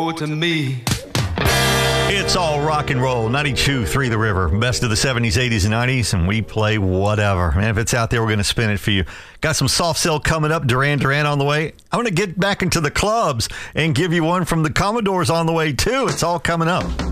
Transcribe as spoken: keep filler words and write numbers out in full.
more to me. It's all rock and roll. ninety-two point three The River. Best of the seventies, eighties, and nineties, and we play whatever. Man, if it's out there, we're going to spin it for you. Got some Soft Cell coming up. Duran Duran on the way. I want to get back into the clubs and give you one from the Commodores on the way, too. It's all coming up.